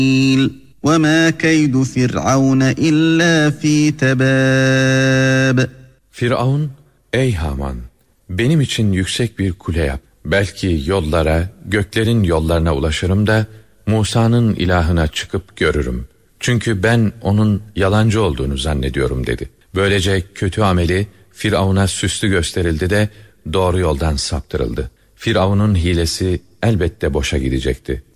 وَمَا كَيْدُ فِرْعَوْنَ إِلَّا فِي تَبَابٍ. Firavun, ey Haman, benim için yüksek bir kule yap. Belki yollara, göklerin yollarına ulaşırım da Musa'nın ilahına çıkıp görürüm. Çünkü ben onun yalancı olduğunu zannediyorum dedi. Böylece kötü ameli Firavun'a süslü gösterildi de doğru yoldan saptırıldı. Firavun'un hilesi elbette boşa gidecekti.